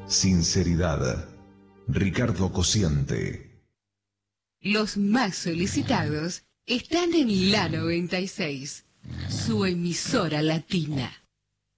sinceridad. Ricardo Cociente. Los más solicitados están en la 96, su emisora latina.